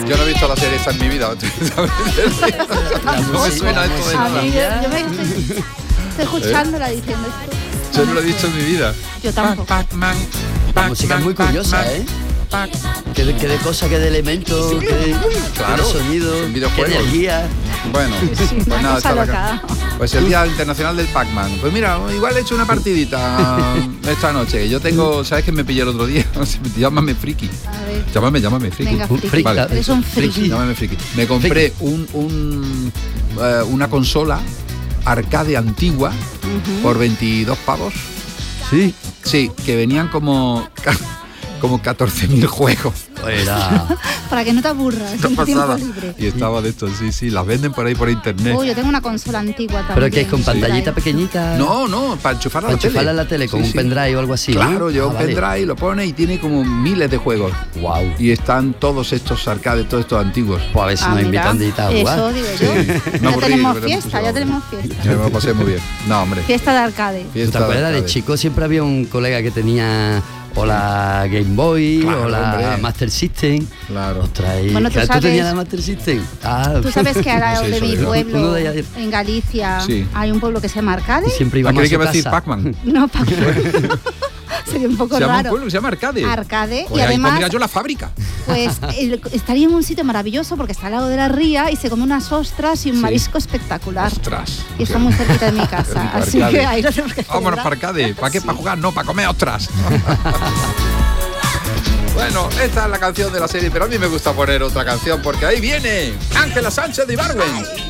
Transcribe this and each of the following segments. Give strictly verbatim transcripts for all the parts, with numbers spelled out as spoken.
Yo no he visto la serie esta en mi vida. No me suena esto de A nada. mí, yo, yo me estoy, estoy escuchándola diciendo esto. Yo no lo he visto en mi vida. Yo tampoco. La música es muy curiosa, ¿eh? Que de, que de cosas, que de elementos, que de, Claro, que de sonido, en que videojuegos. de energía. Bueno, Sí, pues una nada, cosa está la loca. ca- Pues el Día Internacional del Pac-Man. Pues mira, igual he hecho una partidita esta noche. Yo tengo, ¿sabes qué me pillé el otro día? Llámame friki. A ver. Llámame, llámame friki. Venga, Un friki. friki. Vale. Eres un friki. Llámame friki. Me compré un, un eh, una consola arcade antigua por veintidós pavos. Sí. Sí, que venían como ca- como catorce mil juegos. Era. Para que no te aburras Esta en tu tiempo pasada. libre. Y estaba de estos, sí, sí, las venden por ahí por internet. Oh, yo tengo una consola antigua también. Pero que es con Sí. pantallita pequeña. No, no, para enchufarla a Para la tele. enchufarla a la tele con Sí, un sí. pendrive o algo así. ¿no? Claro, lleva Ah, un vale. pendrive, lo pone y tiene como miles de juegos. Wow. Y están todos estos arcades, todos estos antiguos. Pues a ver si Ah, nos mira, invitan de a jugar. Eso digo yo. Me Ya aburrí, tenemos pero me fiesta, puse ya a tenemos aburrir. fiesta. Yo me lo pasé muy bien. No, hombre. Fiesta de arcade. ¿Tú Fiesta te acuerdas? De arcade. chico siempre había un colega que tenía o la Game Boy Claro, o la hombre. Master System. Claro. Ostras, y- Bueno, tú claro, sabes- tenías la Master System. Ah, Tú sabes que ahora No sé de eso mi de verdad. pueblo, Uno de ellas- en Galicia, Sí. hay un pueblo que se llama Arcade. y siempre Ah, íbamos creí a que su iba a decir casa. Pac-Man. No, Pac-Man. Sería un poco Se llama un raro. pueblo que se llama Arcade. Arcade. Pues y ahí además, pondría yo la fábrica. pues el- estaría en un sitio maravilloso porque está al lado de la ría y se come unas ostras y un Sí. marisco espectacular. Ostras. Y está muy cerquita de mi casa. rico, Así Arcade. que ahí lo tenemos que Vámonos celebrar. para Arcade. ¿Para qué? ¿Para jugar? No, para comer ostras. Bueno, esta es la canción de la serie, pero a mí me gusta poner otra canción porque ahí viene Ángela Sánchez de Ibargüen.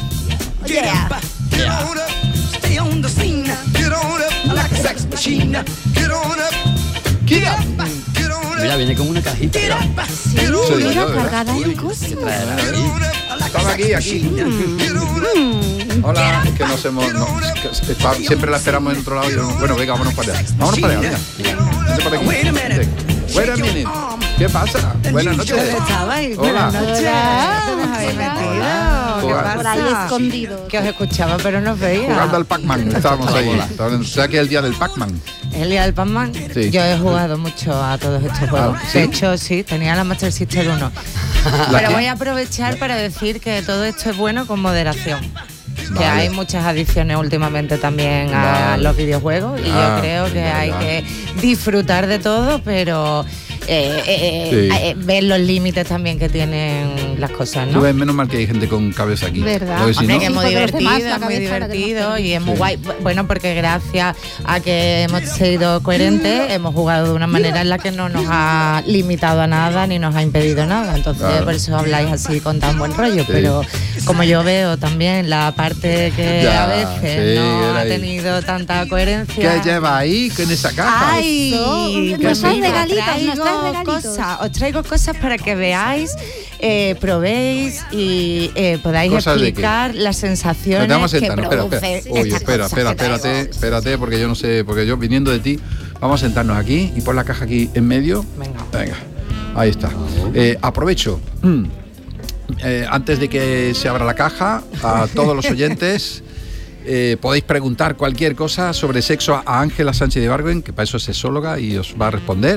Yeah. Get on up, stay on the scene. Get on up like a sex machine. Get on up, Get up. get on up, Mira, viene como una cajita. get up, Sí, get on Soy yo, mira, ¿verdad? cargada de Uy, cosas. ¿qué traerá get aquí? on up like Estaba a aquí, sex aquí. machine. Get on up. Hola, que nos hemos. No, que está- siempre la esperamos en otro lado. Y no- bueno, venga, vámonos para allá. Vámonos para allá, venga. Vente por aquí. Wait a minute. Wait a minute. ¿Qué pasa? Buenas noches. estabais? Hola. Buenas noches. Hola. ¿Dónde os habéis metido? ¿Qué Jugar. Por ahí pasa? escondidos. Que os escuchaba, pero no os veía. Jugando al Pac-Man. Estábamos ahí. O sea que es el día del Pac-Man. El día del Pac-Man. Sí. Yo he jugado mucho a todos estos juegos. Ah, ¿sí? De hecho, sí, tenía la Master System uno. La Pero que- voy a aprovechar para decir que todo esto es bueno con moderación. Que Vale. hay muchas adicciones últimamente también a Vale. los videojuegos y Ah, yo creo que ya, hay ya. que disfrutar de todo, pero eh, eh, Sí. eh, ver los límites también que tienen las cosas, Tú ¿no? ves, menos mal que hay gente con cabeza aquí. ¿Verdad? Porque si Hombre, no, que es muy Sí, porque los divertido, demás, la es muy cabeza la tenemos divertido y es muy Sí. guay. Bueno, porque gracias a que hemos sido coherentes, hemos jugado de una manera en la que no nos ha limitado a nada ni nos ha impedido nada. Entonces, Claro. por eso habláis así con tan buen rollo. Sí. Pero como yo veo también la parte que Ya, a veces sí, no era ha ahí. tenido tanta coherencia. ¿qué lleva ahí en esa caja? ¡Ay! Eso, Pues nos traes mira, regalitos, nos traigo traes regalitos. cosas, os traigo cosas para que veáis, eh, probéis y eh, podáis ¿Cosas de qué? explicar las sensaciones Vamos a que sentarnos. Espera, produce espera. Uy, estas espera, cosas espera, que traigo. espérate, espérate, porque yo no sé, porque yo viniendo de ti, vamos a sentarnos aquí y pon la caja aquí en medio. Venga. Venga, ahí está. Eh, aprovecho. Mm. Eh, antes de que se abra la caja, a todos los oyentes eh, podéis preguntar cualquier cosa sobre sexo a Ángela Sánchez de Ibargüen, que para eso es sexóloga y os va a responder.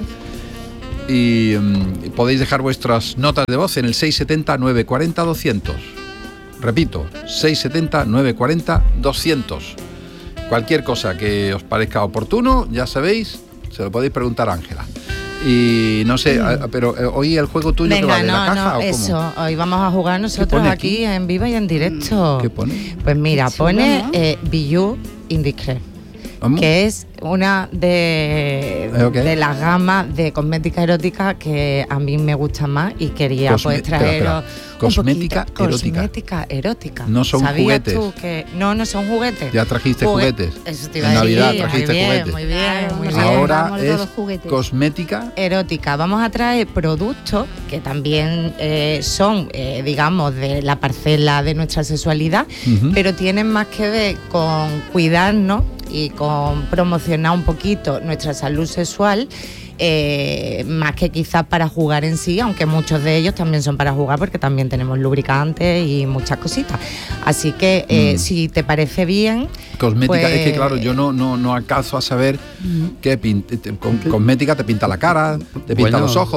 Y mm, podéis dejar vuestras notas de voz en el seis siete cero, nueve cuatro cero, doscientos. Repito, seis siete cero, nueve cuatro cero, doscientos. Cualquier cosa que os parezca oportuno, ya sabéis, se lo podéis preguntar a Ángela. Y no sé, a- pero eh, hoy el juego tuyo que Venga, va de la no, caja no, o cómo? eso. Hoy vamos a jugar nosotros pone aquí aquí? en vivo y en directo. ¿Qué pone? Pues mira, Qué chulo, pone ¿no? eh, Bijou Indiscret, ¿Cómo? que es una de, Eh, ok. de las gamas de cosmética erótica que a mí me gusta más y quería Cosme- pues espera, traeros espera. un Cosmética poquito. erótica. Cosmética erótica. No son ¿Sabías juguetes. tú que no, no son juguetes? Ya trajiste Jugue- juguetes. Eso te iba En a decir. Navidad trajiste muy bien, juguetes. Muy bien, Claro, muy nos bien. Ahora Hablamos de todos es los juguetes. cosmética. Erótica. Vamos a traer productos que también eh, son, eh, digamos, de la parcela de nuestra sexualidad, Ujú. pero tienen más que ver con cuidarnos y con promocionar un poquito nuestra salud sexual. Eh, más que quizás para jugar en sí, aunque muchos de ellos también son para jugar porque también tenemos lubricantes y muchas cositas. Así que eh, Mm. si te parece bien, Cosmética, pues- es que claro, yo no, no, no alcanzo a saber qué pin- te- con- cosmética te pinta la cara, te pinta Bueno. los ojos.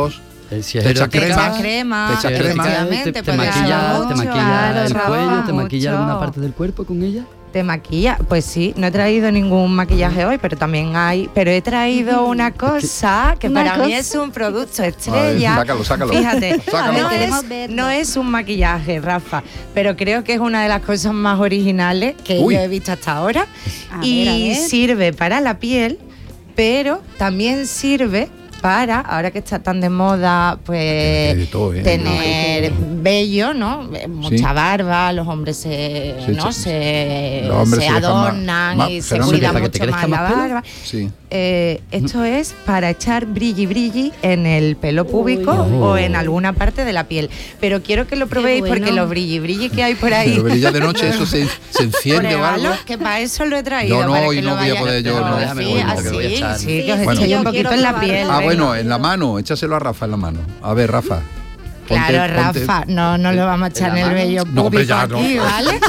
Eh, si es Te echa erótica, crema, Te echa crema, te echa crema. efectivamente, te, te puede maquilla, ayudar te mucho, maquilla claro, el trabaja cuello, te maquilla mucho. alguna parte del cuerpo con ella. ¿Te maquilla? Pues sí, no he traído ningún maquillaje hoy, pero también hay. Pero he traído una cosa que Una para mí cosa. es un producto A ver, estrella. sácalo, sácalo. Fíjate, Sácalo. no, Queremos es, verlo. no es un maquillaje, Rafa, pero creo que es una de las cosas más originales que Uy. yo he visto hasta ahora. A y ver, a ver. sirve para la piel, pero también sirve para, ahora que está tan de moda, pues De todo, ¿eh? tener vello, ¿no? Mucha Sí. barba, los hombres se, Sí, ¿no? sí. se, Los hombres se se dejan más- adornan más y se fenómeno. cuidan Para que te mucho crezca más la más pelo. barba. Sí. Eh, esto es para echar brilli brilli en el pelo púbico Uy. o en alguna parte de la piel. Pero quiero que lo probéis bueno. porque los brilli brilli que hay por ahí. Pero brilla de noche, eso se, se enciende o algo. Pruébalo, que para eso lo he traído. Yo no, para hoy que no lo voy a vayan- poder, yo Pero no. Déjame sí, un momento, que así, voy a echar. sí, Sí, que os Bueno. echéis un yo poquito quiero en la probarlo. piel. Ah, venga. bueno, en la mano, échaselo a Rafa en la mano. A ver, Rafa. Ponte- Claro, ponte- Rafa, no, no lo vamos a echar ¿En en la el mano? vello No, hombre, público ya aquí, no. ¿vale?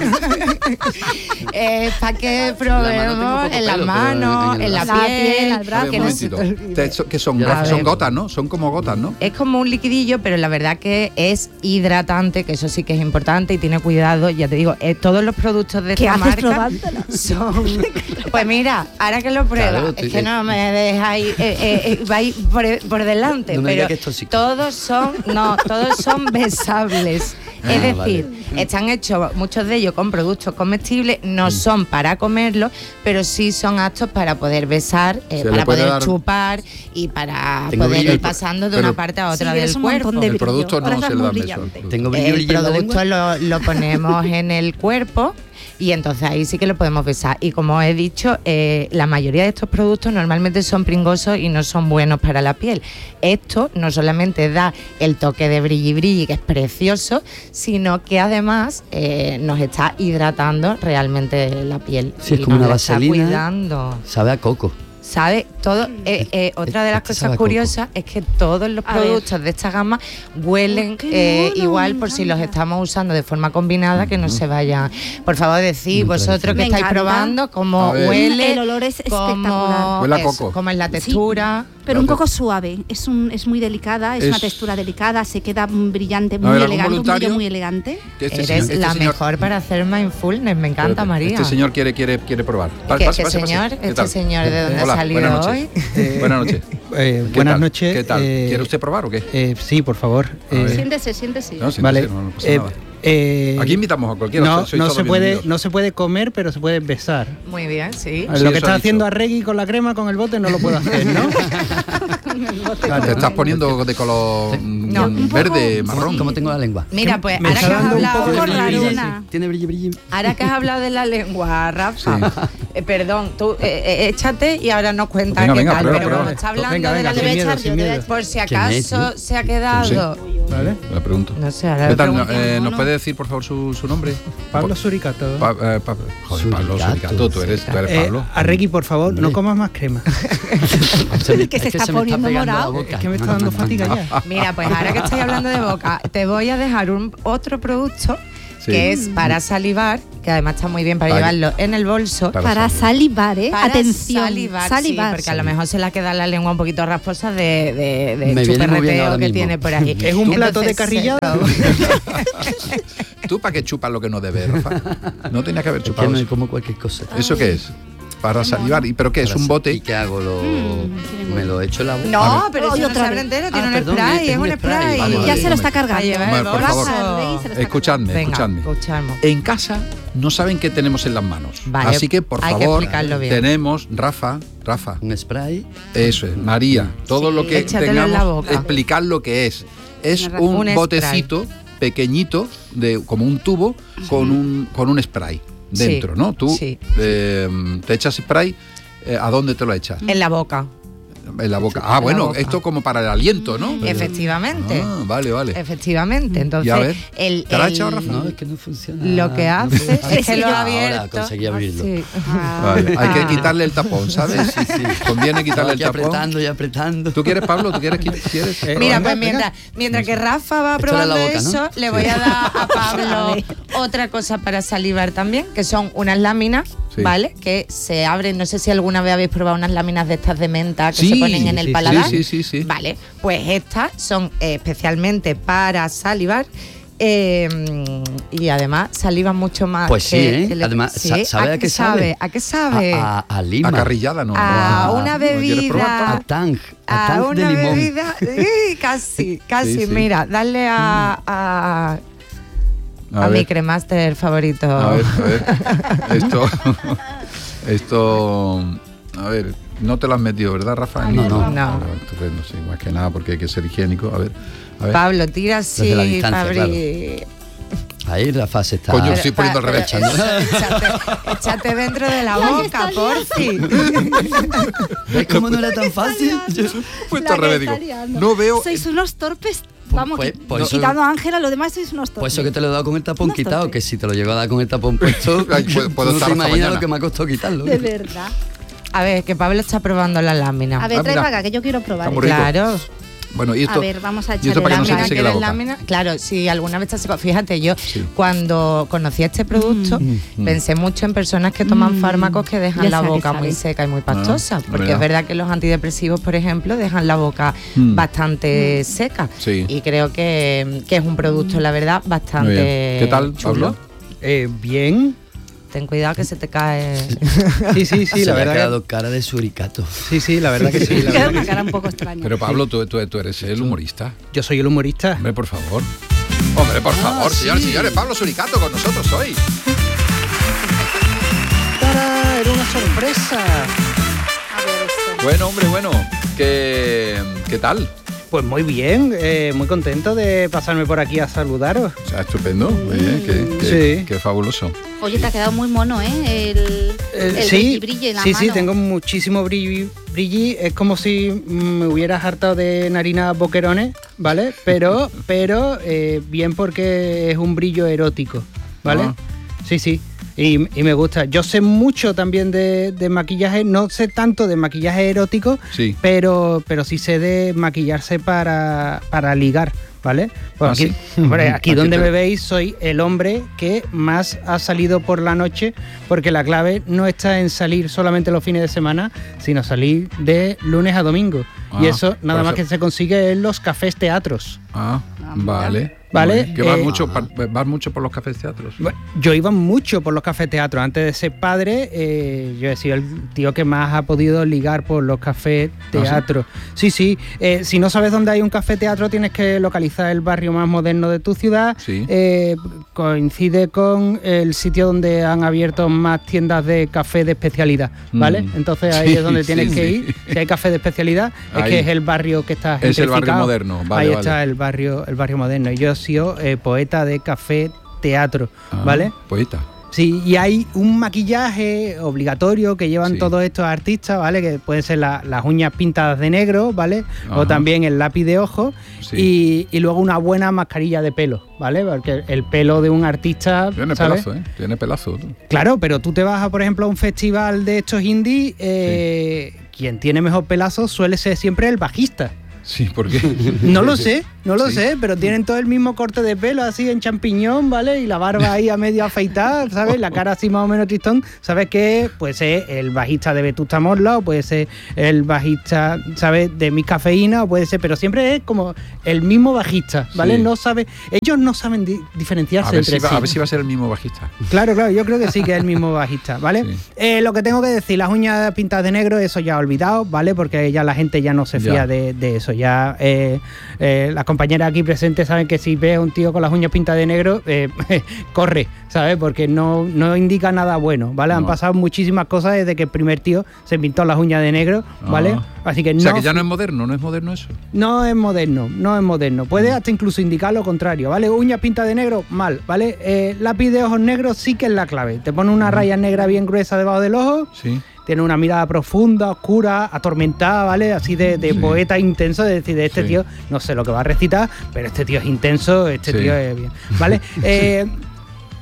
eh, para que probemos poco en la pelo, pero mano, en en el la brazo. piel, La piel, al A ver, que un no se te momentito. olvide. Te- ¿Qué son? Ya, Rafa, a son ver. gotas, ¿no? Son como gotas, ¿no? Es como un liquidillo, pero la verdad que es hidratante, que eso sí que es importante y tiene cuidado. Ya te digo, eh, todos los productos de ¿Qué esta haces marca probándolo? son... Pues mira, ahora que lo pruebas, Claro, es tú- que no me dejáis, eh, eh, eh, vais por, por delante, No me pero digas que es tóxico. todos son, no, todos son besables. Ah, Es decir, vale. están hechos muchos de ellos con productos comestibles, no Mm. son para comerlos, pero sí son aptos para poder besar, eh, Se le para puede poder dar- chupar y para Tengo poder brillo. ir pasando de Pero- una parte a otra Sí, del es un cuerpo. montón de El brillo. producto no Ahora se estás le muy da beso. brillante. Tengo brillo, El brillo en la producto lengua. lo, lo ponemos en el cuerpo y entonces ahí sí que lo podemos besar. Y como he dicho, eh, la mayoría de estos productos normalmente son pringosos y no son buenos para la piel. Esto no solamente da el toque de brilli brilli, que es precioso, sino que además eh, nos está hidratando realmente la piel. Sí, es y como nos una la está vaselina. cuidando. Sabe a coco. ¿Sabe? Todo, eh, eh, otra de las Este sabe cosas a curiosas es que todos los A ver. productos de esta gama huelen Oh, qué eh, mono, igual me por si los encanta. estamos usando de forma combinada, que no se vayan. Por favor, decid Muy vosotros que Me estáis encanta. probando cómo A ver. huele, El olor es cómo, espectacular. Huele a eso, coco. cómo es la Sí. textura. Pero La un te- poco suave, es un es muy delicada, es, Es- una textura delicada, se queda mm, brillante, A muy ver, ¿algún elegante, un voluntario? brillo muy elegante. Que este Eres señor- este la señor- mejor para hacer mindfulness, me encanta, Espérate, María. Este señor quiere, quiere, quiere probar. Pa- ¿Qué- pase, qué pase, pase. señor? ¿Qué ¿Este tal? señor de dónde ha Hola, salido buenas noches. hoy? Eh, Buenas noches. Eh, ¿Qué buenas tal? noches. ¿Qué tal? eh, ¿Quiere usted probar o qué? eh, sí, por favor. A ver. eh, Siéntese, siéntese. No, sí, vale. no, sé, no, no pasa eh, nada. eh, Aquí invitamos a cualquiera. No, sois no todos se puede, bienvenidos. no se puede comer, pero se puede besar. Muy bien, sí. Sí, Lo que eso está ha haciendo dicho. Arregui con la crema, con el bote, no lo puedo hacer, ¿no? Te estás poniendo de color mm, No. Un poco- verde, ¿Cómo, marrón. cómo tengo la lengua? Mira, pues Me ahora que está has dando un hablado poco de Poco brillo, raruna. sí. Tiene brillo, brillo. Ahora que has hablado de la lengua, Rafa, eh, perdón, tú eh, eh, échate y ahora nos cuentas Venga, qué venga, tal. prueba, pero prueba. como está hablando Venga, de venga, la sin lengua, miedo, sin miedo. por si ¿Quién es, acaso tío? se ha quedado. ¿Vale? Le pregunto. No sé, ahora ¿Qué le tal? pregunto. Eh, ¿Nos no. puede decir, por favor, su, su nombre? Pablo Suricato. Pa- eh, pa- joder, Pablo Suricato. Suricato, tú eres, tú eres Eh, Pablo. Arregui, por favor, no Hombre. comas más crema. Se me- Que se es está se me poniendo pegando la morado. boca. Es que me está dando fatiga ya. Mira, pues ahora que estoy hablando de boca, te voy a dejar un otro producto Sí. que es para salivar, que además está muy bien para Vale. llevarlo en el bolso. Para Para salivar, ¿eh? Para Atención. salivar, salivar. sí, porque a lo mejor se le queda la lengua un poquito rasposa de, de, de Me viene muy bien chuperreteo ahora que mismo. tiene por ahí. Es un plato de Entonces, carrillada. ¿Tú para qué chupas lo que no debes, Rafa? No tenía que haber Es que chupado me eso. como cualquier cosa. ¿Eso qué es? Para salivar. ¿Y pero qué es? Para ¿Un sa- bote? ¿Y qué hago? Lo, Mm, ¿Me lo echo en la boca? A No, ver. pero Ay, eso no otra se abre vez. entero, Ah, tiene un perdón, spray, es es un un spray. spray. Vale, Ya vale. se lo está Para cargando. llevar el Bueno, por favor. bolso. Rey se lo está Escuchadme, Venga, escuchadme. escuchamos. En casa no saben qué tenemos en las manos. Vale, Así que, por hay que favor, explicarlo bien. tenemos, Rafa, Rafa, Un spray. eso es, María, todo Sí, lo que échatelo en la tengamos, boca. explicar lo que es. Es Una ra- un, un spray. botecito pequeñito, de como un tubo, con un, con un spray dentro, Sí, ¿no? Tú sí. eh, te echas spray, eh, ¿a dónde te lo echas? En la boca, En la boca. Sí, Ah, en la bueno, boca. esto como para el aliento, ¿no? efectivamente. Ah, vale, vale. Efectivamente. Entonces, Y a ver, el, ¿te la ha el- echado, Rafa? No, es que no funciona. lo que No hace funciona. es que lo ha Ahora abierto. conseguí abrirlo. Sí. Vale, hay que Ah. quitarle el tapón, ¿sabes? Sí, sí. Conviene quitarle Estaba el aquí tapón. apretando y apretando. ¿Tú quieres, Pablo? ¿Tú quieres? ¿Quieres? Eh, Mira, venga, pues venga. mientras, mientras que Rafa va Esto era probando la boca, ¿no? eso, le voy a dar a Pablo otra cosa para salivar también, que son unas láminas Sí. ¿vale? Que se abren, no sé si alguna vez habéis probado unas láminas de estas de menta que Sí, se ponen en el sí, paladar. sí, sí, sí, sí. Vale, pues estas son eh, especialmente para salivar. Eh, y además salivan mucho más. Pues sí, que ¿eh? el- Además, sa- ¿sabe a qué sabe? ¿A qué sabe? A, a, a lima. A carrillada, no. A no, una ¿no quieres probar? bebida. A tang. A A tang de una limón. bebida. Sí, casi, casi. Sí, sí. Mira, dale a, a, A a ver. mi cremaster favorito. A ver, a ver. Esto. Esto. A ver, no te lo has metido, ¿verdad, Rafa? No, no. No. Estupendo, sí, más que nada porque hay que ser higiénico. A ver. A ver. Pablo, tira así, Desde la distancia, Fabri. Ahí Rafa se está... Coño, Pero- estoy poniendo al pero- revés. Échate, échate dentro de la Ya, ya boca, está porfi. ¿Ves cómo no era tan fácil? Yo- Puesto al revés, digo. No veo. Sois unos torpes. Vamos, Pues- qui- pues eso- quitando a Ángela, lo demás sois unos torpes. Pues eso que te lo he dado con el tapón Unos quitado, torpes. que si te lo llego a dar con el tapón puesto, Ay, puedo- puedo no estar te hasta imaginas mañana. lo que me ha costado quitarlo. De verdad. A ver, que Pablo está probando la lámina. A ver, Ah, trae mira. para acá, que yo quiero probar. Está muy rico. Claro. Bueno, y esto. A ver, vamos a ¿y esto echarle para que no se lámina, te seque que la la boca? lámina- claro, si alguna vez te seca, fíjate, yo Sí. cuando conocí este producto Mm. pensé mucho en personas que toman Mm. fármacos que dejan Ya la sé a qué boca sabe. muy seca y muy pastosa, porque ¿verdad? es verdad que los antidepresivos, por ejemplo, dejan la boca Mm. bastante seca. Sí. Y creo que, que es un producto, la verdad, Muy bastante bien. ¿Qué tal, chulo. Pablo? Eh, bien. Ten cuidado que se te cae. Sí, sí, sí, se la le ha verdad. quedado cara de suricato. Que, sí, sí, la verdad que sí. La Queda verdad una que cara sí. un poco extraña. Pero Pablo, tú, tú, tú eres el humorista. Yo soy el humorista. Hombre, por favor. Hombre, por favor, señores, señores. Pablo Suricato con nosotros hoy. ¡Tarán! Era una sorpresa. A ver esto. Bueno, hombre, bueno. ¿Qué, qué tal? Pues muy bien, eh, muy contento de pasarme por aquí a saludaros. O sea, estupendo. Muy bien. Qué, qué- Sí. qué fabuloso. Oye, te ha quedado muy mono, ¿eh? El, Eh, el sí, brilli brilli en la sí, mano. sí, tengo muchísimo brilli, brilli. Es como si mm, me hubieras hartado de narinas boquerones, ¿vale? Pero, pero eh, bien porque es un brillo erótico, ¿vale? Ah. Sí, sí. Y, y me gusta. Yo sé mucho también de, de maquillaje, no sé tanto de maquillaje erótico, Sí. pero, pero sí sé de maquillarse para, para ligar, ¿vale? Pues Ah, aquí, ¿sí? hombre, Ujú. aquí Aquí donde te- me veis soy el hombre que más ha salido por la noche, porque la clave no está en salir solamente los fines de semana, sino salir de lunes a domingo. y Ah, eso nada por más eso- que se consigue en los cafés teatros. Ah, Ah, mira. vale. Vale, Muy bien. Que vas, eh, mucho, pa- vas mucho por los cafés teatros. Bueno, yo iba mucho por los cafés teatros. Antes de ser padre, eh, yo he sido el tío que más ha podido ligar por los cafés teatros. sí, sí. Eh, si no sabes dónde hay un café teatro, tienes que localizar el barrio más moderno de tu ciudad. Sí. Eh, coincide con el sitio donde han abierto más tiendas de café de especialidad, ¿vale? Mm. Entonces ahí Sí, es donde sí, tienes que sí. ir. Si hay café de especialidad, es Ahí. que es el barrio que está Es el barrio gentrificado. moderno, vale, Ahí vale. está el barrio, el barrio moderno. Y yo he sido eh, poeta de café teatro, Ah, ¿vale? Poeta. Sí, y hay un maquillaje obligatorio que llevan Sí. todos estos artistas, ¿vale? Que pueden ser la- las uñas pintadas de negro, ¿vale? Ajá. O también el lápiz de ojo. Sí. Y, y luego una buena mascarilla de pelo, ¿vale? Porque el pelo de un artista, Tiene ¿sabes? pelazo, ¿eh? Tiene pelazo. tú. Claro, pero tú te vas, a, por ejemplo, a un festival de estos indie, eh, quien tiene mejor pelazo suele ser siempre el bajista. Sí, ¿por qué? No lo sé, no lo Sí. sé, pero tienen todo el mismo corte de pelo así en champiñón, ¿vale? Y la barba ahí a medio afeitada, ¿sabes? La cara así más o menos tristón. ¿Sabes qué? Puede ser el bajista de Vetusta Morla o puede ser el bajista, ¿sabes? De Miss Cafeína o puede ser, pero siempre es como el mismo bajista, ¿vale? Sí. No sabe, ellos no saben di- diferenciarse A ver, entre si va, sí. a ver si va a ser el mismo bajista. Claro, claro, yo creo que sí que es el mismo bajista, ¿vale? Sí. Eh, lo que tengo que decir, las uñas pintadas de negro, eso ya he olvidado, ¿vale? Porque ya la gente ya no se fía Ya. de, de eso. Ya eh, eh, las compañeras aquí presentes saben que si ves a un tío con las uñas pintadas de negro, eh, corre, ¿sabes? Porque no, no indica nada bueno, ¿vale? Han No. pasado muchísimas cosas desde que el primer tío se pintó las uñas de negro, ¿vale? Ah. Así que O no, sea, que ya no es moderno, no es moderno eso. no es moderno, no es moderno. Mm. Puede hasta incluso indicar lo contrario, ¿vale? Uñas pintadas de negro, mal, ¿vale? Eh, lápiz de ojos negros sí que es la clave. Te pone una raya negra bien gruesa debajo del ojo, Sí. tiene una mirada profunda, oscura, atormentada, ¿vale? Así de, de Sí. poeta intenso, de decir, de este Sí. tío, no sé lo que va a recitar, pero este tío es intenso, este Sí. tío es bien, ¿vale? Eh,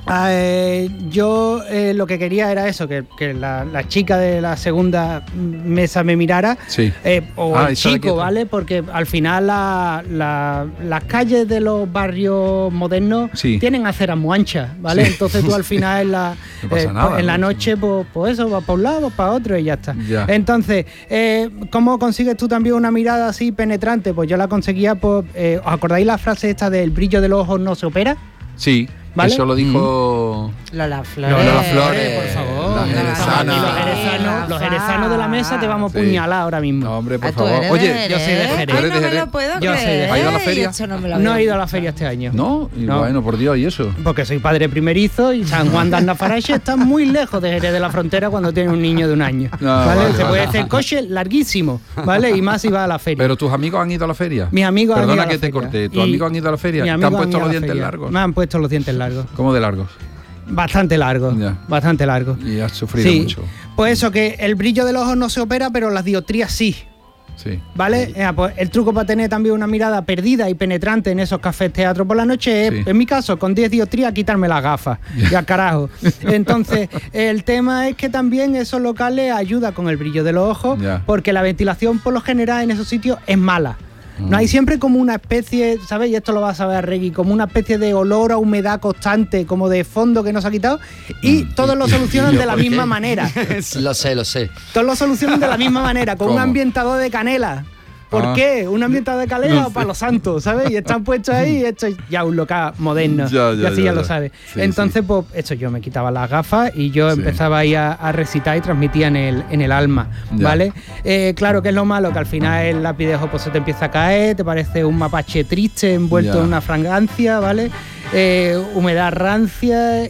Eh, yo eh, lo que quería era eso, que, que la, la chica de la segunda mesa me mirara, Sí. eh, o Ah, el eso de chico, aquí. ¿vale? Porque al final la- la- las calles de los barrios modernos Sí. tienen aceras muy anchas, ¿vale? Sí. Entonces tú al final en la, No pasa eh, nada, pues, en la ¿no? noche, pues, pues eso, vas para un lado, vas para otro y ya está. Ya. Entonces, eh, ¿cómo consigues tú también una mirada así penetrante? Pues yo la conseguía, pues, eh, ¿os acordáis la frase esta del brillo de los ojos no se opera? Sí, ¿Vale? eso lo dijo... Lola Flores. Lola Flores, por favor. la Aquí jerezana. los jerezanos, los jerezanos de la mesa te vamos a Sí. puñalar ahora mismo. No, hombre, por Ah, ¿tú favor. eres Oye, de yo soy de Jerez? Jerez. Ay, ¿Eres no de me Jerez? lo puedo Yo soy de creer. Jerez. ¿Has ido a la feria? Esto no me lo No he había- ido a la feria este año. ¿no? Y No. bueno, por Dios, ¿y eso? Porque soy padre primerizo y San Juan de Arnafarache está muy lejos de Jerez de la Frontera cuando tiene un niño de un año. No, ¿vale? vale, Se vale. puede hacer coche larguísimo, ¿vale? Y más si va a la feria. ¿Pero tus amigos han ido a la feria? Mis amigos han Perdona ido a la que te feria. corté. ¿Tus Y- amigos han ido a la feria? Mis ¿Te han amigos puesto ido a los la dientes feria. largos? Me han puesto los dientes largos. ¿Cómo de largos? Bastante largos. Ya. Bastante largos. Y has sufrido Sí. mucho. Pues eso, que el brillo de los ojos no se opera, pero las dioptrías sí. Sí. ¿Vale? Eh, pues el truco para tener también una mirada perdida y penetrante en esos cafés teatro por la noche es, Sí. en mi caso, con diez dioptrías, quitarme las gafas. Ya carajo. Entonces, el tema es que también esos locales ayudan con el brillo de los ojos, Ya. porque la ventilación por lo general en esos sitios es mala. No hay siempre como una especie, ¿sabes? Y esto lo vas a saber, Regui, como una especie de olor a humedad constante, como de fondo que no se ha quitado, y todos lo solucionan ¿Y yo de la por misma qué? manera. Lo sé, lo sé. Todos lo solucionan de la misma manera, con un ¿Cómo? ambientador de canela. ¿Por Ah. qué? ¿Un ambientador de canela No o sé. para los santos, ¿sabes? Y están puestos ahí y esto es ya un local moderno. Ya, ya, y así ya, ya, lo ya. sabes. Sí, Entonces, pues, esto yo me quitaba las gafas y yo Sí. empezaba ahí a, a recitar y transmitía en el, en el alma, Ya. ¿vale? Eh, claro que es lo malo, que al final el lápiz de ojo pues, se te empieza a caer, te parece un mapache triste envuelto Ya. en una fragancia, ¿vale? Eh, humedad rancia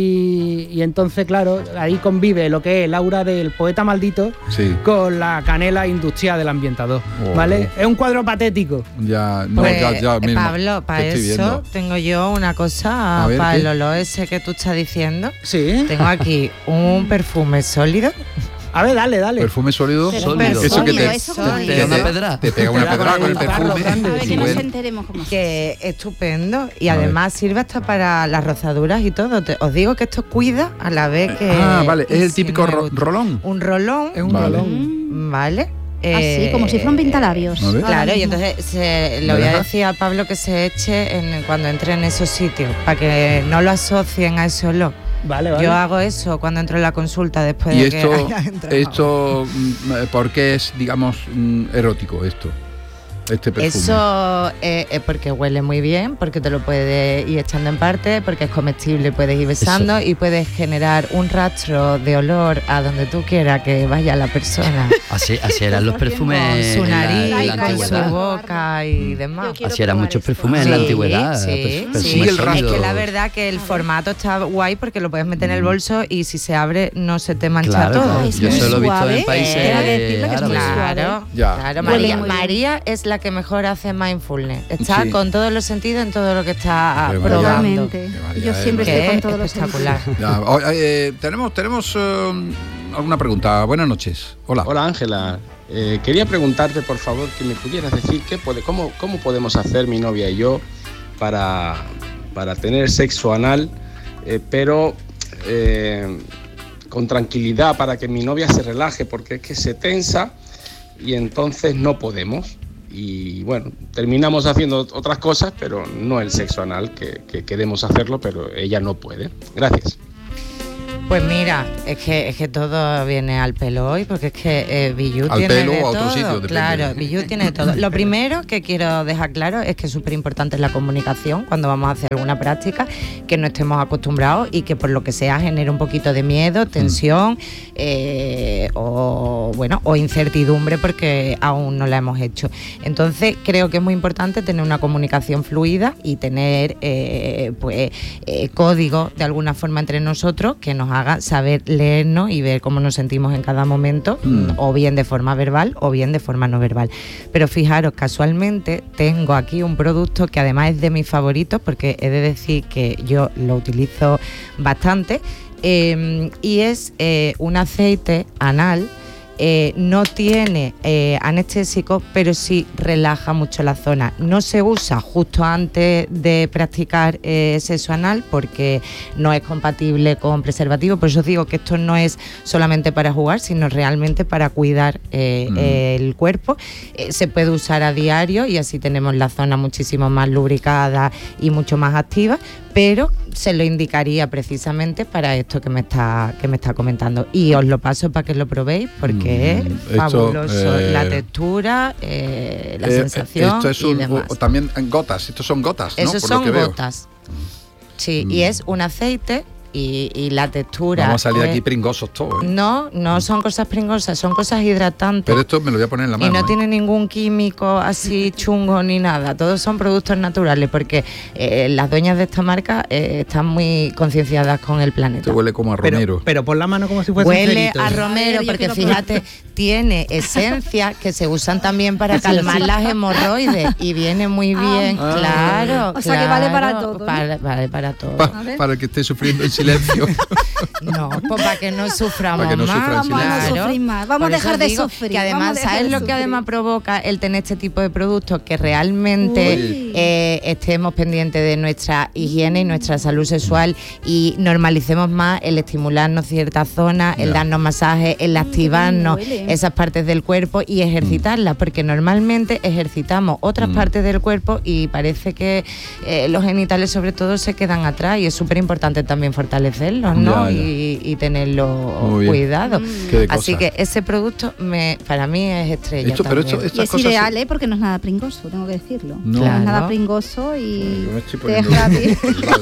y, y entonces, claro, ahí convive lo que es el aura del poeta maldito Sí. con la canela industrial del ambientador, Oh. ¿vale? Es un cuadro patético. Ya, no, Pues, ya, ya eh, mismo. Pablo, para Te estoy eso viendo. tengo yo una cosa A ver, para ¿qué? el olor ese que tú estás diciendo. Sí. Tengo aquí un perfume sólido. A ver, dale, dale. Perfume sólido. Pero Sólido. Eso que te, sólido, eso como te- Te te- da una te- pedra. te pega una Te da pedra con con el el tarro perfume. grande. A ver, Sí, que nos bueno. enteremos cómo es. Que es estupendo y A ver. además sirve hasta para las rozaduras y todo. Te- os digo que esto cuida a la vez que... Ah, vale, es el sí, típico no me ro- gusta. rolón. Un rolón, Es un Vale. rolón. ¿vale? Así, Eh, como si fuera un pintalabios. a ver. Ahora Claro, y mismo. entonces se, ¿Me le voy a dejas? decir a Pablo que se eche en, cuando entre en esos sitios, para que no lo asocien a ese olor. Vale, vale. Yo hago eso cuando entro en la consulta después Y de esto, que haya entrado. esto, mm, ¿por qué es, digamos, mm, erótico esto? Este perfume. Eso eh, es porque huele muy bien, porque te lo puedes ir echando en parte, porque es comestible, puedes ir besando y puedes generar un rastro de olor a donde tú quieras que vaya la persona. Así, así eran los perfumes Con su en la, nariz, en la Ay, con su antigüedad. boca y demás. Yo quiero Así eran probar muchos esto. perfumes en la Sí, antigüedad. sí, per- sí. perfumes Sigue el Es rastro. que la verdad que el formato está guay porque lo puedes meter en el bolso y si se abre no se te mancha Claro, todo. claro. Es Yo muy eso lo he visto suave. en países Eh, era decirle que es muy árabes. suave. Claro, Ya. claro. Huele María, muy bien. María es la que mejor hace mindfulness. Está Sí. con todos los sentidos en todo lo que está Qué probando. Totalmente. Qué barbaridad, Yo siempre eh, estoy Que con es todos los espectacular. Ya, o- eh, tenemos tenemos eh, alguna pregunta. Buenas noches. Hola. Hola Ángela, Eh, quería preguntarte por favor que me pudieras decir qué puede, cómo, cómo podemos hacer mi novia y yo para, para tener sexo anal, eh, pero eh, con tranquilidad, para que mi novia se relaje, porque es que se tensa y entonces no podemos. Y bueno, terminamos haciendo otras cosas, pero no el sexo anal, que, que queremos hacerlo, pero ella no puede. Gracias. Pues mira, es que, es que todo viene al pelo hoy, porque es que eh, Billu Al tiene pelo de o a otro todo. sitio, depende. Claro, Billu tiene de todo. Lo primero que quiero dejar claro es que es súper importante la comunicación cuando vamos a hacer alguna práctica, que no estemos acostumbrados y que por lo que sea genere un poquito de miedo, tensión eh, o bueno o incertidumbre porque aún no la hemos hecho. Entonces creo que es muy importante tener una comunicación fluida y tener eh, pues eh, código de alguna forma entre nosotros que nos haga saber leernos y ver cómo nos sentimos en cada momento, Mm. o bien de forma verbal o bien de forma no verbal. Pero fijaros, casualmente tengo aquí un producto que además es de mis favoritos, porque he de decir que yo lo utilizo bastante, eh, y es eh, un aceite anal eh, no tiene eh, anestésico, pero sí relaja mucho la zona. No se usa justo antes de practicar eh, sexo anal porque no es compatible con preservativo. Por eso digo que esto no es solamente para jugar, sino realmente para cuidar eh, mm. el cuerpo. Eh, se puede usar a diario y así tenemos la zona muchísimo más lubricada y mucho más activa, pero se lo indicaría precisamente para esto que me está que me está comentando, y os lo paso para que lo probéis porque mm, es fabuloso, eh, la textura, eh, la eh, sensación esto es y un, demás. O, también en gotas, estos son gotas, ¿no? Esos Por son lo que gotas. Veo. Sí, mm. y es un aceite. Y, y la textura. Vamos a salir pues, aquí pringosos todos. ¿eh? No, no son cosas pringosas, son cosas hidratantes. Pero esto me lo voy a poner en la mano. Y no ¿eh? tiene ningún químico así chungo ni nada. Todos son productos naturales porque eh, las dueñas de esta marca eh, están muy concienciadas con el planeta. Te huele como a romero. Pero, pero por la mano como si fuese Huele un cerito. a romero porque fíjate, tiene esencias que se usan también para calmar las hemorroides y viene muy bien, ah, claro. O sea claro, que vale para todo, ¿no? Para, vale para todo. Pa, para el que esté sufriendo en silencio. No, pues para que no suframos para que no más. sufran Vamos a Claro. sufrir más. Vamos Por a dejar eso de digo sufrir. Que además, dejar ¿sabes de lo que sufrir? además provoca el tener este tipo de productos? Que realmente eh, estemos pendientes de nuestra higiene y nuestra salud sexual y normalicemos más el estimularnos ciertas zonas, el Ya. darnos masajes, el activarnos huele. esas partes del cuerpo y ejercitarlas, porque normalmente ejercitamos otras Mm. partes del cuerpo y parece que eh, los genitales sobre todo se quedan atrás y es súper importante también fortalecerlos, ¿no? Ya, ya. Y, y tenerlo Muy bien. cuidado. Qué de Así cosa. que ese producto me, para mí es estrella. Esto, pero también. esto, Y estas es cosas ideal, ¿eh? Porque no es nada pringoso, tengo que decirlo. No. No es nada Claro. pringoso y Yo me estoy te poniendo deja a ti.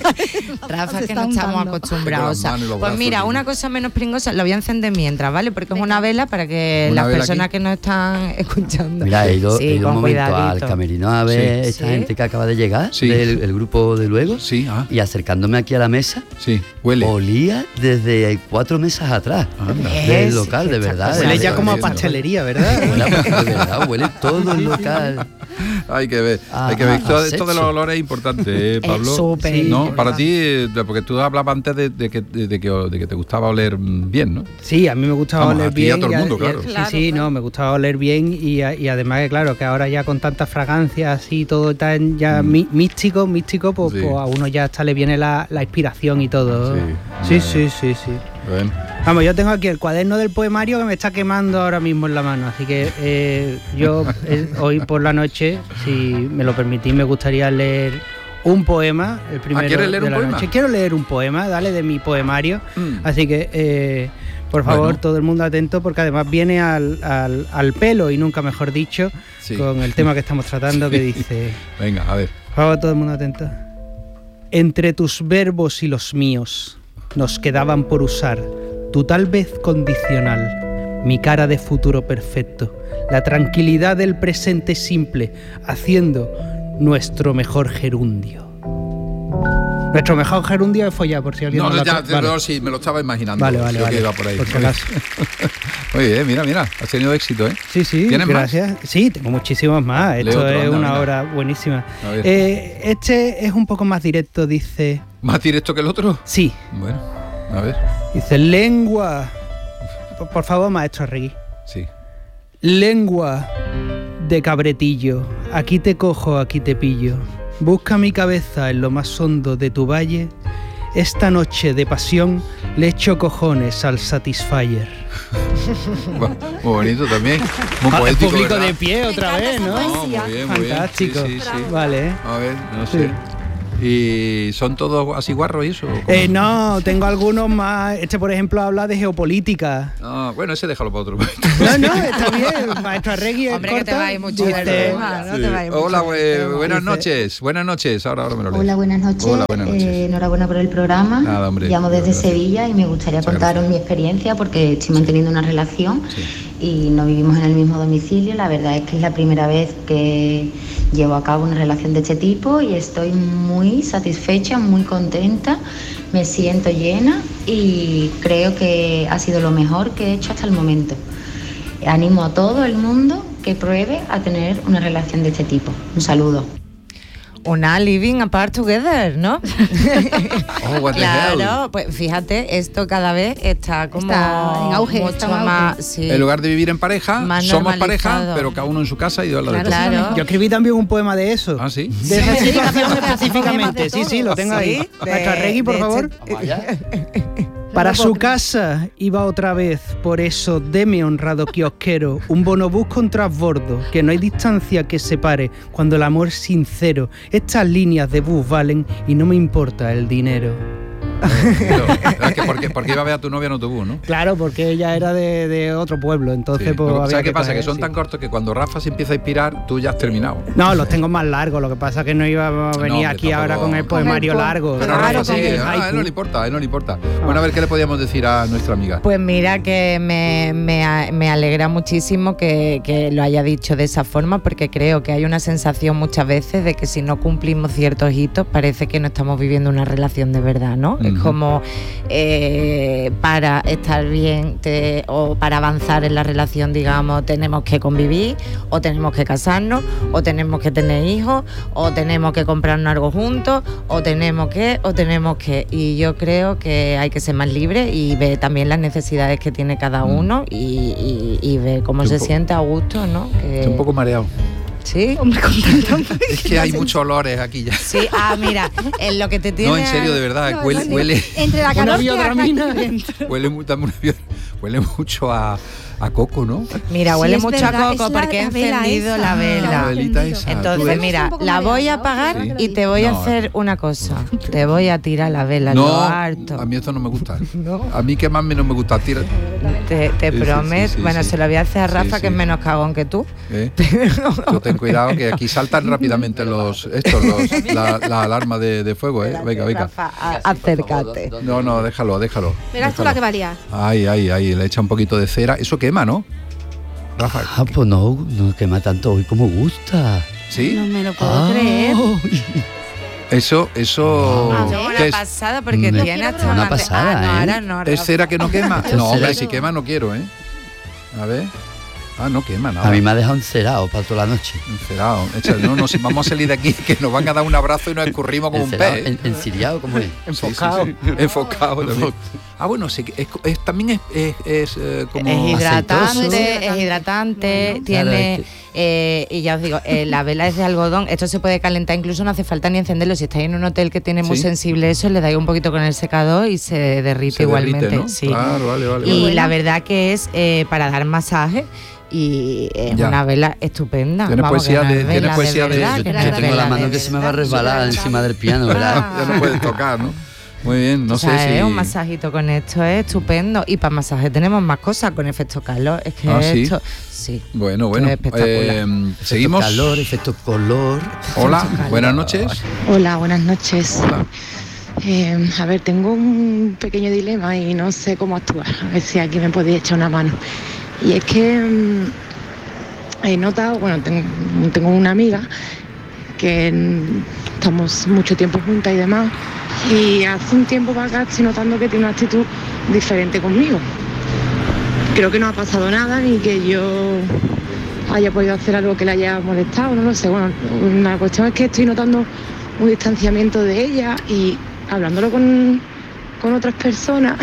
Rafa, Se que está no estamos untando. acostumbrados. Con las manos y los Pues brazos, mira, tío. una cosa menos pringosa, la voy a encender mientras, ¿vale? Porque es Venga. una vela para que ¿Una las vela personas aquí? que nos están escuchando. Mira, he ido, Sí, he ido un con momento al cuidadito. camerino a ver Sí. esta Sí. gente que acaba de llegar, Sí. del el grupo de luego, Sí, ah, y acercándome aquí a la mesa, sí, huele. olía desde cuatro mesas atrás. Anda. Del Es, local, de esta verdad. cosa. de Huele ya verdad. como a Sí, pastelería, ¿verdad? Huele a- de verdad, huele todo el local. Hay que ver, Ah, hay que ver. ah, Esto, ah, esto de los sexo. olores es importante, ¿eh, Pablo? súper Sí, ¿no? importante. Para ti, eh, porque tú hablabas antes de, de que, de, que, de que te gustaba oler mm, bien, ¿no? Sí, a mí me gustaba Vamos, oler a ti y a bien. todo el y mundo, y claro. Sí, Claro, sí, claro. no, me gustaba oler bien y, a- y además que claro, que ahora ya con tantas fragancias así, todo tan ya Mm. mí- místico, místico, pues, Sí. pues a uno ya hasta le viene la, la inspiración y todo. Sí. Sí, Ya, sí, sí, sí. Ven. Vamos, yo tengo aquí el cuaderno del poemario que me está quemando ahora mismo en la mano, así que eh, yo eh, hoy por la noche, si me lo permitís, me gustaría leer un poema, el primero ¿quieres leer de un la poema? noche. Quiero leer un poema, dale, de mi poemario, Mm. así que eh, por favor, Bueno. todo el mundo atento, porque además viene al, al, al pelo y nunca mejor dicho, Sí. con el tema que estamos tratando, que dice, Venga, a ver. por favor, todo el mundo atento. Entre tus verbos y los míos nos quedaban por usar tu tal vez condicional, mi cara de futuro perfecto, la tranquilidad del presente simple, haciendo nuestro mejor gerundio. Nuestro mejor gerundio es follar, por si alguien No, no, lo ya, ha- vale. no, sí, me lo estaba imaginando. Vale, vale, Creo vale. que iba por ahí. Por si acaso. Muy bien, mira, mira, has tenido éxito, ¿eh? Sí, sí, ¿Tienes más? gracias. Sí, tengo muchísimos más. Lee Esto otro, es anda, una venga. obra buenísima. A ver. Eh, este es un poco más directo, dice. ¿Más directo que el otro? Sí, Bueno, a ver. dice lengua. Por, por favor, maestro Regui. Sí. Lengua de cabretillo, aquí te cojo, aquí te pillo. Busca mi cabeza en lo más hondo de tu valle. Esta noche de pasión le echo cojones al Satisfyer. Muy bonito también. Muy Ah, el poético, público ¿verdad? de pie otra encanta vez, esa ¿no? No, poesía. muy bien, muy bien. Fantástico. Sí, sí, sí. Vale. A ver, no Sí. sé. ¿Y son todos así guarros y eso? ¿Cómo? Eh, no, tengo algunos más. Este, por ejemplo, habla de geopolítica. Ah, bueno, ese déjalo para otro momento. No, no, está bien. Maestro Regui, Hombre, que te corta, vayas mucho dice- del tema, no te vayas mucho Hola, del bue- tema. buenas Dice- noches. Buenas noches. Ahora, ahora me lo leo. Hola, buenas noches. Hola, buenas noches. Eh, enhorabuena por el programa. Nada, hombre, Llamo desde gracias. Sevilla y me gustaría Muchas contaros gracias. mi experiencia porque estoy manteniendo una relación y no vivimos en el mismo domicilio. La verdad es que es la primera vez que llevo a cabo una relación de este tipo y estoy muy satisfecha, muy contenta. Me siento llena y creo que ha sido lo mejor que he hecho hasta el momento. Animo a todo el mundo que pruebe a tener una relación de este tipo. Un saludo. una living apart together, ¿no? Oh, what the Claro, hell. pues fíjate, esto cada vez está como Está en auge, mucho está en auge. más. Sí. En lugar de vivir en pareja, Más somos pareja, normalizado. pero cada uno en su casa y Dios la de Claro, todos. Claro. Yo escribí también un poema de eso. Ah, sí. De esa Sí, situación hacemos específicamente. de Sí, sí, lo tengo todo. ahí. Sí, de- Maestra Regui, por de favor. este- Para No su puedo creer. casa iba otra vez, por eso deme honrado kiosquero, un bonobús con transbordo, que no hay distancia que separe cuando el amor es sincero. Estas líneas de bus valen y no me importa el dinero. Pero, es que porque, porque iba a ver a tu novia en autobús, ¿no? Claro, porque ella era de, de otro pueblo, entonces Sí. pues Lo- había ¿Sabes qué que pasa? coger, Que son sí. tan cortos que cuando Rafa se empieza a inspirar, tú ya has terminado. No, los tengo más largos, lo que pasa es que no iba a venir hombre, aquí ahora tampoco. con el poemario Con el po- largo. Pero Claro, Rafa sigue. el Ah, a él haiku. no le importa, a él no le importa. Bueno, a ver, ¿qué le podíamos decir a nuestra amiga? Pues mira que me, me, a- me alegra muchísimo que, que lo haya dicho de esa forma, porque creo que hay una sensación muchas veces de que si no cumplimos ciertos hitos parece que no estamos viviendo una relación de verdad, ¿no? Es Ujú. como eh, para estar bien te- o para avanzar en la relación, digamos, tenemos que convivir o tenemos que casarnos o tenemos que tener hijos o tenemos que comprarnos algo juntos o tenemos que o tenemos que y yo creo que hay que ser más libre y ver también las necesidades que tiene cada uno y, y, y ver cómo Estoy se un po- siente a gusto, ¿no? Que, Estoy un poco mareado. sí. Hombre, con tanto- Es que hay muchos olores aquí ya. Sí, ah, mira, en lo que te tiene No, en serio, de verdad. No, huele, no, huele, Entre la Una calor que biodramina. haga aquí dentro. huele, mu- dame una bio- huele mucho a, a coco, ¿no? Mira, Sí, huele es mucho verdad, a es coco la- porque he la vela encendido esa. la La vela. velita esa. ¿Tú Entonces, ves? mira, un poco la voy a mareado, apagar sí. y te voy a No. hacer una cosa. Te voy a tirar la vela en lo No, harto. a mí esto no me gusta. A mí que más me no me gusta. Tira, Te, te Sí, sí, prometo. sí, sí, bueno, sí. se lo voy a hacer a Sí, Rafa, sí. que es menos cagón que tú. ¿eh? Tú ten cuidado que aquí saltan rápidamente los estos los, la, la alarma de, de fuego, ¿eh? Venga, venga. Rafa, a- acércate. No, no, déjalo, déjalo. Verás tú la que valía. Ay, ay, ay, le echa un poquito de cera. Eso quema, ¿no? Rafa, Ah, pues no, no quema tanto hoy como gusta. ¿sí? No me lo puedo Ah, creer. Eso, eso... A ver. Somos ¿qué una es? pasada porque Una- tiene hasta una mante- pasada, ah, no, ¿eh? ahora no, ¿Es Rafa. cera que no quema? Esto es No, hombre, cera. si quema no quiero, ¿eh? A ver. Ah, no quema nada. A mí me ha dejado encerado para toda la noche. Encerado. Echa- No, no, si vamos a salir de aquí, que nos van a dar un abrazo y nos escurrimos como un Encerado, pez. en- enciriado, ¿cómo es? Enfocado. Sí, sí, sí. Enfocado también. Ah, bueno, sí, es, es- también es, es, es, eh, como... Es hidratante, aceitoso. es hidratante, Bueno. tiene, Claro, es eh, y ya os digo, eh, la vela es de algodón, esto se puede calentar, incluso no hace falta ni encenderlo, si estáis en un hotel que tiene muy Sí. sensible eso, le dais un poquito con el secador y se derrite se igualmente, derrite, ¿no? sí. Claro, vale, vale. Y vale. la verdad que es eh, para dar masaje y es Ya. una vela estupenda. Tienes Vamos, poesía que no de- es tienes vela poesía de- verdad, Yo, que yo no es tengo la vela mano de que se me va a verdad. resbalar encima del piano, ¿verdad? Ya no puedes tocar, ¿no? Muy bien, no O sé sea, si... es un masajito con esto es estupendo. Y para masaje tenemos más cosas con efecto calor. Es que Ah, ¿sí? esto. Sí. Bueno, bueno. Es espectacular. eh, Efecto seguimos. calor, efecto color. Hola, calor. buenas noches. Hola, buenas noches. Hola. Eh, a ver, tengo un pequeño dilema y no sé cómo actuar. A ver si aquí me podéis echar una mano. Y es que mm, he notado, bueno, tengo, tengo una amiga que mm, estamos mucho tiempo juntas y demás. Y hace un tiempo para acá estoy notando que tiene una actitud diferente conmigo. Creo que no ha pasado nada ni que yo haya podido hacer algo que le haya molestado, no lo sé. Bueno, la cuestión es que estoy notando un distanciamiento de ella y hablándolo con, con otras personas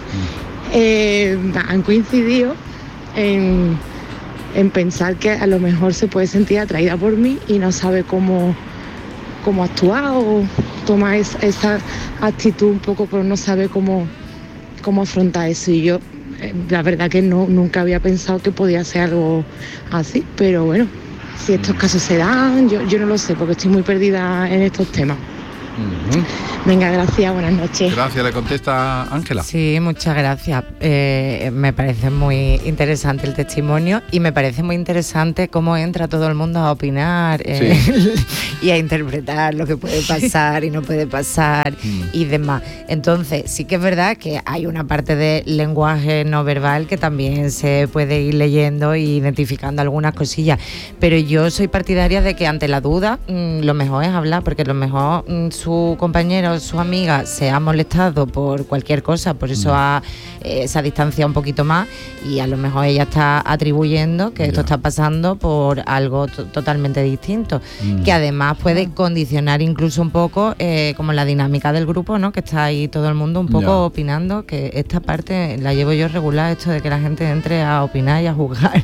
eh, han coincidido en, en pensar que a lo mejor se puede sentir atraída por mí y no sabe cómo, cómo actuar o toma es- esa actitud un poco, pero no sabe cómo, cómo afrontar eso. Y yo, eh, la verdad que no, nunca había pensado que podía ser algo así, pero bueno, si estos casos se dan, yo, yo no lo sé, porque estoy muy perdida en estos temas. Ujú. Venga, gracias, buenas noches. Gracias, le contesta Ángela. Sí, muchas gracias. Eh, me parece muy interesante el testimonio y me parece muy interesante cómo entra todo el mundo a opinar eh, y a interpretar lo que puede pasar y no puede pasar Mm. y demás. Entonces, sí que es verdad que hay una parte de lenguaje no verbal que también se puede ir leyendo e identificando algunas cosillas, pero yo soy partidaria de que ante la duda mm, lo mejor es hablar, porque lo mejor mm, su compañera o su amiga se ha molestado por cualquier cosa, por eso ha, eh, se ha distanciado un poquito más y a lo mejor ella está atribuyendo que esto Ya. está pasando por algo to- totalmente distinto, Mm. que además puede condicionar incluso un poco eh, como la dinámica del grupo, ¿no? Que está ahí todo el mundo un poco Ya. opinando, que esta parte la llevo yo regular, esto de que la gente entre a opinar y a juzgar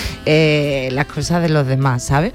eh, las cosas de los demás, ¿sabes?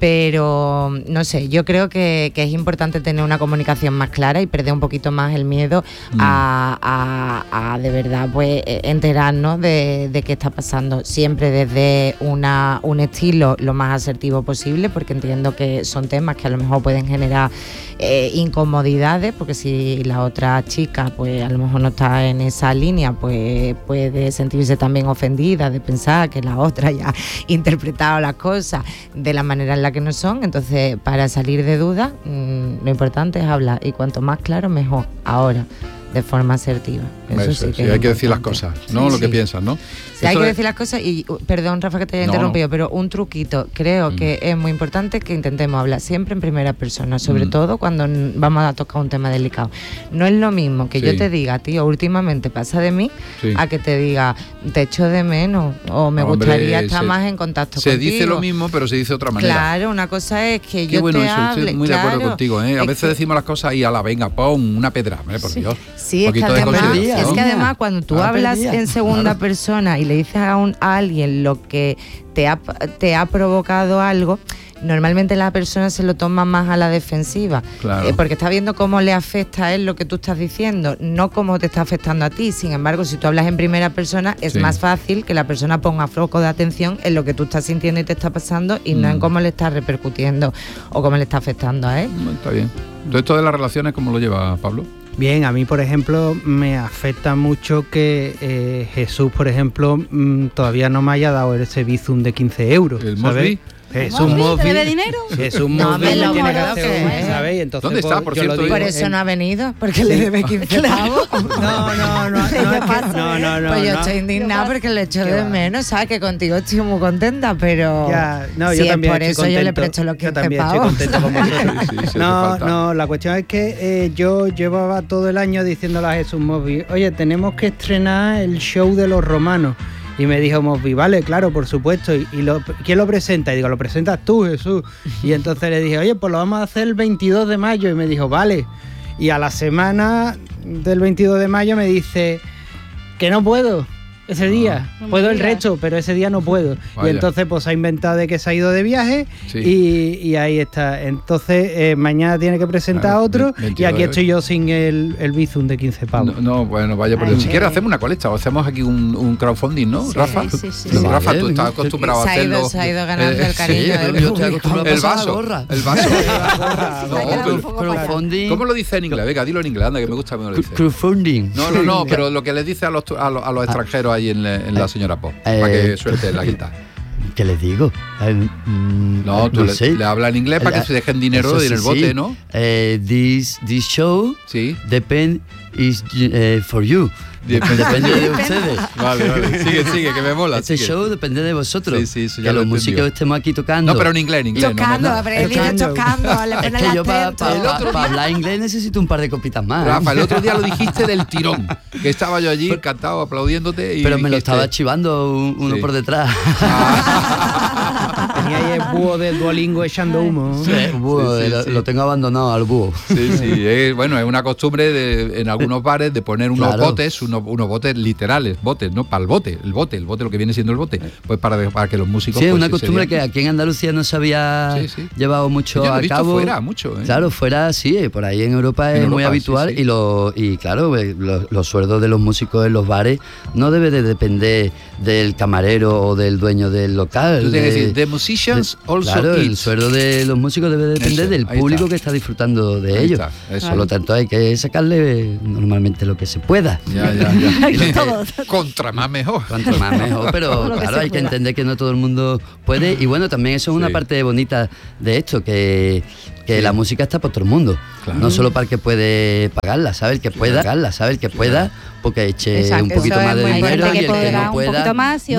Pero no sé, yo creo que, que es importante tener una comunicación más clara y perder un poquito más el miedo Mm. a, a- a de verdad pues eh, enterarnos de, de qué está pasando, siempre desde una, un estilo lo más asertivo posible, porque entiendo que son temas que a lo mejor pueden generar eh, incomodidades, porque si la otra chica pues a lo mejor no está en esa línea, pues puede sentirse también ofendida de pensar que la otra ya ha interpretado las cosas de la manera en la que no son. Entonces, para salir de dudas, mmm, lo importante es hablar, y cuanto más claro mejor, ahora, de forma asertiva. Eso, Eso, sí sí, que es hay que decir las importante. cosas, ¿no? Sí, Lo que sí. piensas, ¿no? Sí, hay Eso que es- decir las cosas y, uh, perdón Rafa que te haya No, interrumpido, no. pero un truquito, creo Mm. que es muy importante que intentemos hablar siempre en primera persona, sobre Mm. todo cuando n- vamos a tocar un tema delicado. No es lo mismo que Sí. yo te diga, tío, últimamente pasa de mí, Sí. a que te diga, te echo de menos, o me Hombre, gustaría estar se- más en contacto Se contigo. dice lo mismo, pero se dice de otra manera. Claro, una cosa es que Qué yo bueno te eso, hable, estoy muy de acuerdo claro. contigo, ¿eh? A Es veces que- decimos las cosas y a la venga, pon una pedra, hombre, por Dios. Sí, Un es que, poquito de además, consideración. es que además cuando tú Ah, hablas perdía. en segunda persona y le dices a, un, a alguien lo que te ha, te ha provocado algo, normalmente la persona se lo toma más a la defensiva, Claro. eh, porque está viendo cómo le afecta a él lo que tú estás diciendo, no cómo te está afectando a ti. Sin embargo, si tú hablas en primera persona, es Sí. más fácil que la persona ponga foco de atención en lo que tú estás sintiendo y te está pasando y no Mm. en cómo le está repercutiendo o cómo le está afectando a él. Bueno, está bien. Entonces, esto de las relaciones, ¿cómo lo lleva Pablo? Bien, a mí, por ejemplo, me afecta mucho que eh, Jesús, por ejemplo, mm, todavía no me haya dado ese bizum de quince euros. ¿El ¿sabes? Mosby? Jesús ¿Mosby? ¿Te Mosby. debe dinero? Jesús No, Mosby me me lo tiene que creo hacer que un- es. ¿sabes? Entonces, ¿Dónde está, pues, por yo lo cierto? digo Por eso en- no ha venido, porque le debe quince pavos. No, no, no, no, es que- no, no, no, Pues yo no. estoy indignada porque le echo Qué de va. menos, ¿sabes? Que contigo estoy muy contenta, pero Ya, no, si yo es también por estoy eso yo le contento. presto los Yo quince también estoy pavos. contento con vosotros. Sí, sí, hace No, falta. no, la cuestión es que eh, yo llevaba todo el año diciéndole a Jesús Mosby, oye, tenemos que estrenar el show de los romanos. Y me dijo Mosby, vale, claro, por supuesto. Y, y lo, ¿quién lo presenta? Y digo, lo presentas tú, Jesús. Y entonces le dije, oye, pues lo vamos a hacer el veintidós de mayo. Y me dijo, vale. Y a la semana del veintidós de mayo me dice que no puedo ese día. No me Puedo el digas. resto, pero ese día no puedo. Vaya. Y entonces pues ha inventado de que se ha ido de viaje Sí. y, y ahí está. Entonces eh, mañana tiene que presentar Claro, otro ve- y veintidós aquí de- estoy yo sin el, el bizum de quince pavos. No, no, bueno, vaya por Ay, Dios. Si qué quieres bien. hacemos una colecta o hacemos aquí un, un crowdfunding, ¿no, Sí, Rafa? sí, sí, No, sí. Rafa, Vale, tú estás yo- acostumbrado Se a ha ido- hacerlo. se ha ido ganando el cariño Sí, del pero yo estoy público. acostumbrado a El pasar la vaso, gorra. el vaso. No, Se ha quedado pero- un poco para allá. Crowdfunding. ¿Cómo lo dice en inglés? Venga, dilo en inglés, anda, que me gusta cómo lo dice. Crowdfunding. No, no, no, pero lo que les dice a los, tu- a los, a los extranjeros ahí en, la- en la señora Pop, para que Eh, suelte la guitarra. ¿Qué les digo? Eh, mm, No, tú le, sé. le hablas en inglés para que Eh, se dejen dinero eso en sí, el bote, sí. ¿no? Eh, this, this show Sí. depend is eh, for you. Depende- Depende de ustedes. Vale, vale. Sigue, sigue, que me mola. Este sigue. show depende de vosotros. Sí, sí, eso ya que lo los he músicos entendido. estemos aquí tocando. No, pero en inglés, en inglés. no, Tocando, no, no. pero él dice Tocando. tocando, le Es pone que el yo para acento. hablar inglés necesito un par de copitas más. ¿eh? Rafa, el otro día lo dijiste del tirón, que estaba yo allí encantado aplaudiéndote y pero me lo dijiste- estaba chivando un- uno Sí. por detrás. Tenía ahí el búho del Duolingo echando humo. Búho, Sí, sí, lo, sí. lo tengo abandonado al búho. Sí, sí, es, bueno, es una costumbre de, en algunos bares de poner unos Claro. botes, unos, unos botes literales, botes, ¿no? Para el bote, el bote, el bote, lo que viene siendo el bote, pues para, para que los músicos... Sí, es pues, una ese costumbre día- que aquí en Andalucía no se había Sí, sí. llevado mucho Yo lo he a visto cabo. fuera, mucho, ¿eh? Claro, fuera sí, eh, por ahí en Europa En es muy Europa, habitual sí, sí. y lo y claro, eh, los, los sueldos de los músicos en los bares no debe de depender del camarero o del dueño del local. Tú tienes que de- decir, the musicians de- also claro, el eat. sueldo de los músicos debe de depender Eso, del ahí público está. que está disfrutando de Ahí ellos. está, eso. Por lo tanto, hay que sacarle eh, normalmente lo que se pueda. Ya, ya, ya. Hay que todo. Contra más mejor. Cuanto más mejor, pero Todo lo que claro, se hay que pueda. entender que no todo el mundo puede. Y bueno, también eso es una Sí. parte bonita de esto, que, que Sí. la música está para todo el mundo. Claro. No solo para el que puede pagarla, ¿sabes? El que pueda pagarla, ¿sabes? El que pueda, porque eche Exacto, un poquito eso más es de muy dinero importante, y que el que podrá no un poquito pueda. más y